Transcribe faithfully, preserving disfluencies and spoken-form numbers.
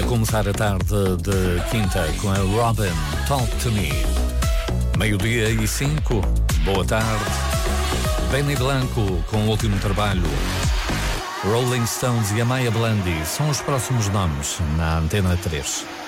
começar a tarde de quinta com a Robin, Talk to Me. Meio-dia e cinco, boa tarde. Benny Blanco com o último trabalho. Rolling Stones e a Maya Blandi são os próximos nomes na Antena três.